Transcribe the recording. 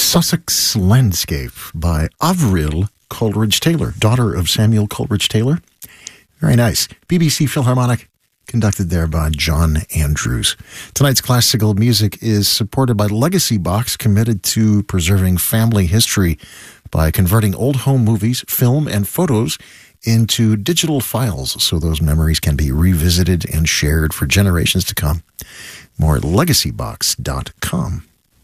Sussex Landscape by Avril Coleridge-Taylor, daughter of Samuel Coleridge-Taylor. Very nice. BBC Philharmonic, conducted there by John Andrews. Tonight's classical music is supported by Legacy Box, committed to preserving family history by converting old home movies, film, and photos into digital files so those memories can be revisited and shared for generations to come. More at legacybox.com.